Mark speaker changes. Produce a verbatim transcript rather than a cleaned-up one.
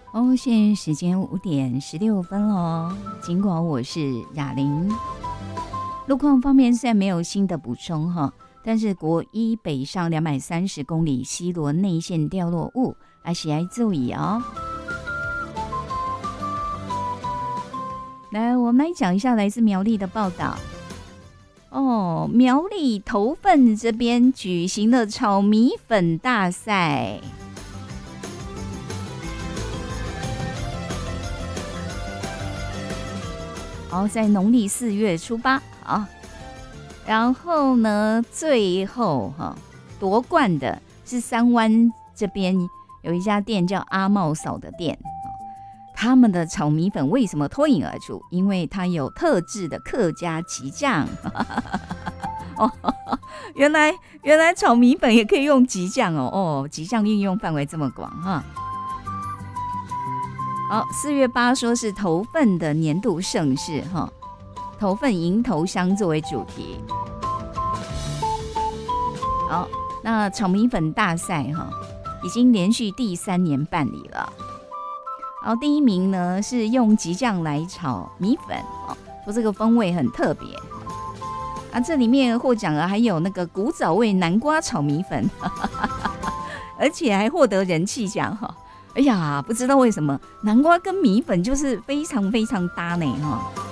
Speaker 1: 哦，现在时间五点十六分哦。尽管我是雅玲，路况方面虽然没有新的补充哈，但是国一北上两百三十公里西螺内线掉落物，还是要注意哦。来，我们来讲一下来自苗栗的报道。哦，苗栗头份这边举行了炒米粉大赛。好，在农历四月初八，好，然后呢，最后哈夺冠的是三湾这边有一家店叫阿茂嫂的店，他们的炒米粉为什么脱颖而出？因为它有特制的客家吉酱。哦，原来原来炒米粉也可以用吉酱哦，哦，吉酱运用范围这么广哈。好，四月八说是头份的年度盛事哈，头份迎头香作为主题。好，那炒米粉大赛哈，已经连续第三年办理了。然后第一名呢是用吉酱来炒米粉哦，说这个风味很特别。啊，这里面获奖了还有那个古早味南瓜炒米粉，而且还获得人气奖哈。哎呀，不知道为什么南瓜跟米粉就是非常非常搭呢哈。